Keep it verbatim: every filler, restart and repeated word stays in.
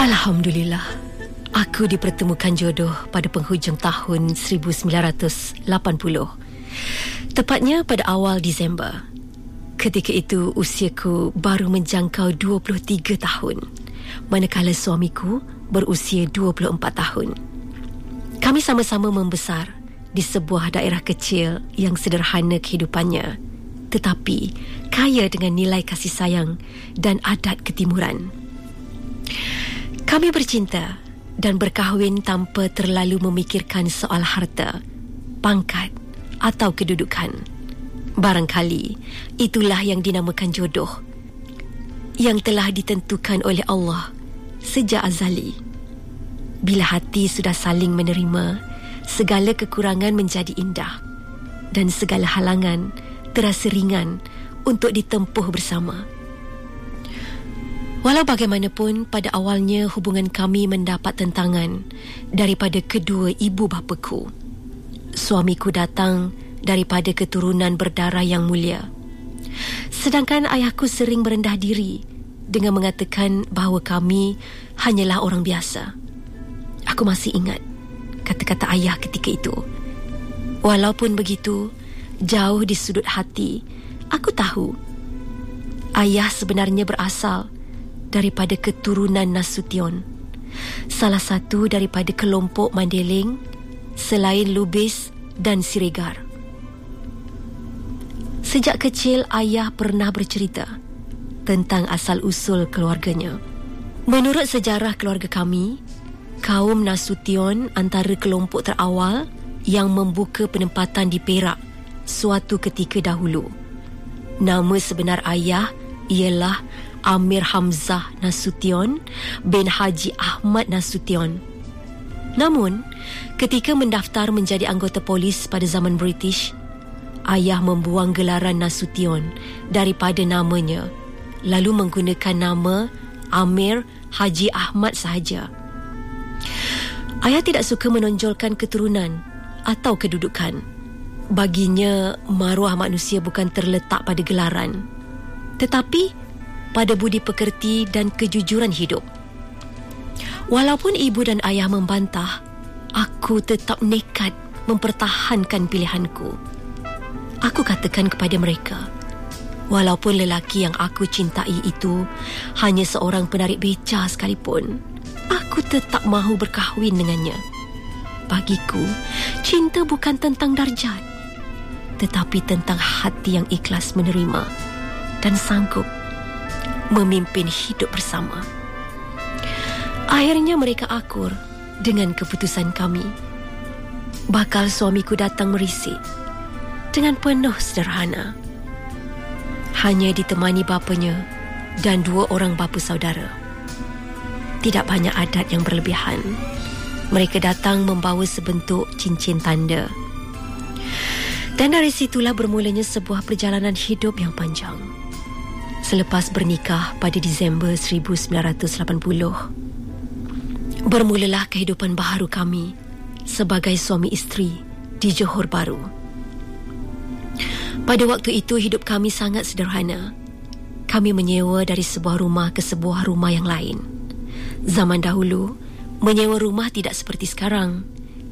Alhamdulillah, aku dipertemukan jodoh pada penghujung tahun seribu sembilan ratus lapan puluh. Tepatnya pada awal Disember. Ketika itu usiaku baru menjangkau dua puluh tiga tahun, manakala suamiku berusia dua puluh empat tahun. Kami sama-sama membesar di sebuah daerah kecil yang sederhana kehidupannya, tetapi kaya dengan nilai kasih sayang dan adat ketimuran. Kami bercinta dan berkahwin tanpa terlalu memikirkan soal harta, pangkat atau kedudukan. Barangkali itulah yang dinamakan jodoh, yang telah ditentukan oleh Allah sejak azali. Bila hati sudah saling menerima, segala kekurangan menjadi indah dan segala halangan terasa ringan untuk ditempuh bersama. Walau bagaimanapun, pada awalnya hubungan kami mendapat tentangan daripada kedua ibu bapaku. Suamiku datang daripada keturunan berdarah yang mulia, sedangkan ayahku sering merendah diri dengan mengatakan bahawa kami hanyalah orang biasa. Aku masih ingat kata-kata ayah ketika itu. Walaupun begitu, jauh di sudut hati, aku tahu ayah sebenarnya berasal daripada keturunan Nasution, salah satu daripada kelompok Mandailing selain Lubis dan Siregar. Sejak kecil, ayah pernah bercerita tentang asal-usul keluarganya. Menurut sejarah keluarga kami, kaum Nasution antara kelompok terawal yang membuka penempatan di Perak suatu ketika dahulu. Nama sebenar ayah ialah Amir Hamzah Nasution bin Haji Ahmad Nasution. Namun, ketika mendaftar menjadi anggota polis pada zaman British, ayah membuang gelaran Nasution daripada namanya, lalu menggunakan nama Amir Haji Ahmad sahaja. Ayah tidak suka menonjolkan keturunan atau kedudukan. Baginya, maruah manusia bukan terletak pada gelaran, tetapi pada budi pekerti dan kejujuran hidup. Walaupun ibu dan ayah membantah, aku tetap nekat mempertahankan pilihanku. Aku katakan kepada mereka, walaupun lelaki yang aku cintai itu hanya seorang penarik beca sekalipun, aku tetap mahu berkahwin dengannya. Bagiku, cinta bukan tentang darjat, tetapi tentang hati yang ikhlas menerima dan sanggup memimpin hidup bersama. Akhirnya mereka akur dengan keputusan kami. Bakal suamiku datang merisik dengan penuh sederhana, hanya ditemani bapanya dan dua orang bapa saudara. Tidak banyak adat yang berlebihan. Mereka datang membawa sebentuk cincin tanda. Dan dari situlah bermulanya sebuah perjalanan hidup yang panjang. Selepas bernikah pada Disember seribu sembilan ratus lapan puluh, bermulalah kehidupan baharu kami sebagai suami isteri di Johor Bahru. Pada waktu itu hidup kami sangat sederhana. Kami menyewa dari sebuah rumah ke sebuah rumah yang lain. Zaman dahulu, menyewa rumah tidak seperti sekarang.